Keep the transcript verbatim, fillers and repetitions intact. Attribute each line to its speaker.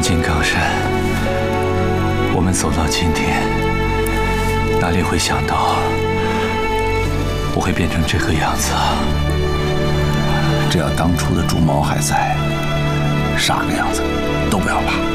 Speaker 1: 金刚山，我们走到今天，哪里会想到我会变成这个样子啊？
Speaker 2: 只要当初的朱毛还在，啥个样子都不要怕。